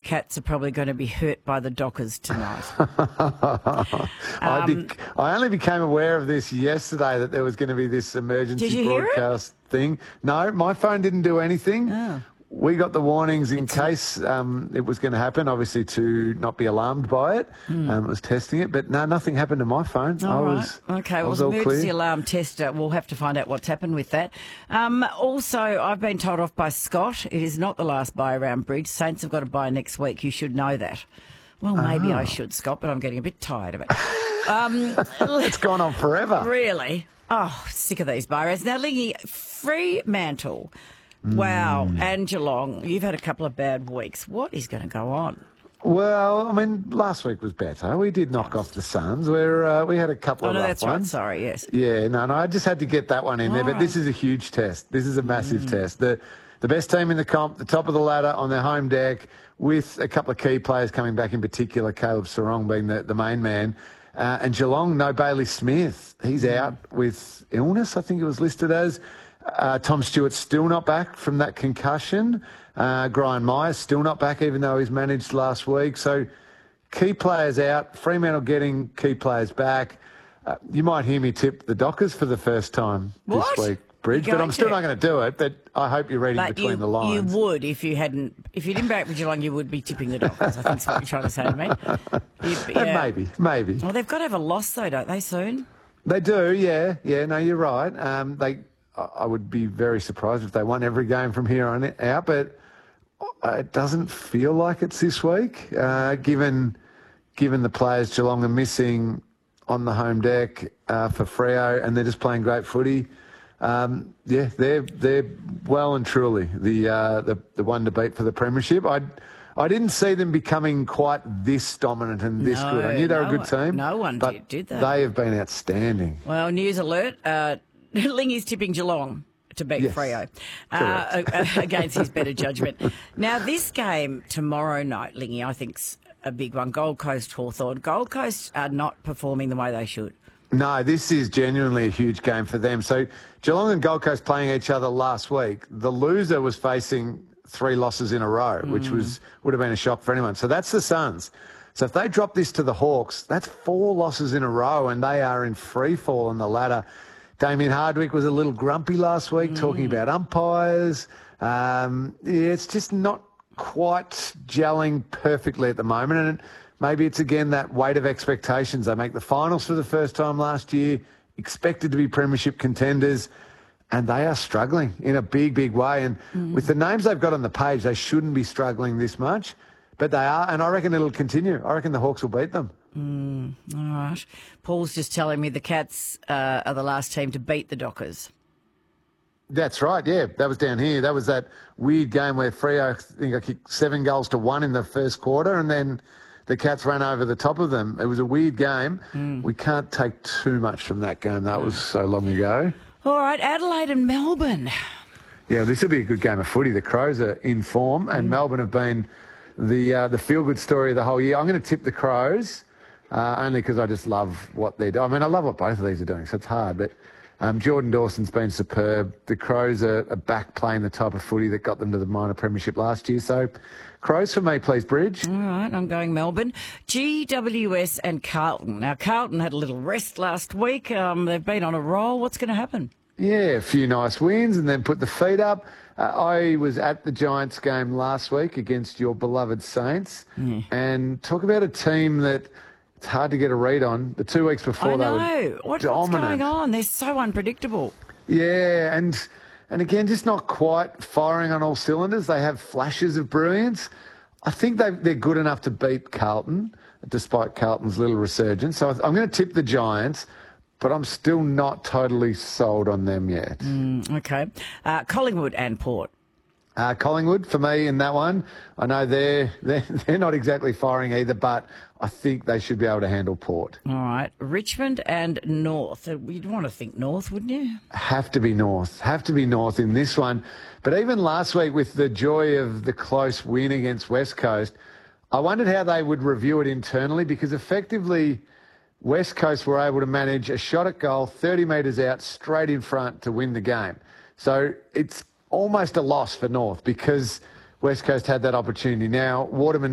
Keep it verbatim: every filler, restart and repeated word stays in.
Cats are probably going to be hurt by the Dockers tonight. I, Um, bec- I only became aware of this yesterday, that there was going to be this Did emergency you hear it? broadcast thing. No, my phone didn't do anything. Oh. We got the warnings in case um, it was going to happen, obviously to not be alarmed by it. Um, it was testing it, but no, nothing happened to my phone. I All right. was, Okay. I Well, was the all emergency clear. alarm tester. We'll have to find out what's happened with that. Um, also, I've been told off by Scott. It is not the last buy around Bridge. Saints have got to buy next week. You should know that. Well, maybe I should, Scott, but I'm getting a bit tired of it. Um, It's gone on forever. Really? Oh, sick of these buy rounds. Now, Lingy, Fremantle. Wow. Mm. And Geelong, you've had a couple of bad weeks. What is going to go on? Well, I mean, last week was better. We did knock off the Suns. We're, uh, we had a couple Oh, of no, rough that's right. ones. Sorry, yes. Yeah, no, no, I just had to get that one in there. All But right. this is a huge test. This is a massive test. The the best team in the comp, the top of the ladder on their home deck, with a couple of key players coming back, in particular, Caleb Sarong being the, the main man. Uh, and Geelong, no Bailey Smith. He's out with illness, I think it was listed as. Uh, Tom Stewart's still not back from that concussion. Uh, Brian Myers still not back, even though he's managed last week. So key players out. Fremantle getting key players back. Uh, you might hear me tip the Dockers for the first time What? this week, Bridge, You're but I'm going still to? not going to do it. But I hope you're reading But between you, the lines. you would if you hadn't, if you didn't back with Geelong, you would be tipping the Dockers. I think that's what you're trying to say to me. You'd- Uh, yeah. Maybe, maybe. Well, they've got to have a loss though, don't they, soon? They do, yeah. Yeah, no, you're right. Um, they, I I would be very surprised if they won every game from here on out, but it doesn't feel like it's this week, uh, given given the players Geelong are missing on the home deck uh, for Freo, and they're just playing great footy. Um, yeah, they're they're well and truly the uh, the the one to beat for the premiership. I I didn't see them becoming quite this dominant and this No, good. I knew they were no a good one- team. no one but did, did they? They have been outstanding. Well, news alert. Uh, Lingy's tipping Geelong to beat Yes, Freo uh, correct. against his better judgment. Now, this game tomorrow night, Lingy, I think's a big one. Gold Coast Hawthorn. Gold Coast are not performing the way they should. No, this is genuinely a huge game for them. So Geelong and Gold Coast playing each other last week. The loser was facing three losses in a row, which was would have been a shock for anyone. So that's the Suns. So if they drop this to the Hawks, that's four losses in a row, and they are in free fall on the ladder. Damien Hardwick was a little grumpy last week, talking about umpires. Um, yeah, it's just not quite gelling perfectly at the moment, and maybe it's again that weight of expectations. They make the finals for the first time last year, expected to be premiership contenders, and they are struggling in a big, big way. And with the names they've got on the page, they shouldn't be struggling this much, but they are, and I reckon it'll continue. I reckon the Hawks will beat them. All right. Paul's just telling me the Cats uh, are the last team to beat the Dockers. That's right, yeah. That was down here. That was that weird game where Freo, I think I kicked seven goals to one in the first quarter, and then the Cats ran over the top of them. It was a weird game. We can't take too much from that game. That was so long ago. All right, Adelaide and Melbourne. Yeah, this will be a good game of footy. The Crows are in form, and Melbourne have been the uh, the feel-good story of the whole year. I'm going to tip the Crows, uh, only because I just love what they're doing. I mean, I love what both of these are doing, so it's hard, but um, Jordan Dawson's been superb. The Crows are, are back playing the type of footy that got them to the minor premiership last year. So Crows for me, please, Bridge. All right, I'm going Melbourne. G W S and Carlton. Now, Carlton had a little rest last week. Um, they've been on a roll. What's going to happen? Yeah, a few nice wins and then put the feet up. Uh, I was at the Giants game last week against your beloved Saints, and talk about a team that it's hard to get a read on. The two weeks before I they know. were What, what's dominant. going on? They're so unpredictable. Yeah, and and again, just not quite firing on all cylinders. They have flashes of brilliance. I think they they're good enough to beat Carlton, despite Carlton's little resurgence. So I'm going to tip the Giants, but I'm still not totally sold on them yet. Okay. Uh, Collingwood and Port. Uh, Collingwood for me in that one. I know they're, they're they're not exactly firing either, but I think they should be able to handle Port. All right. Richmond and North. Uh, You'd want to think North, wouldn't you? Have to be North. Have to be North in this one. But even last week with the joy of the close win against West Coast, I wondered how they would review it internally, because effectively West Coast were able to manage a shot at goal thirty metres out straight in front to win the game. So it's almost a loss for North because West Coast had that opportunity. Now, Waterman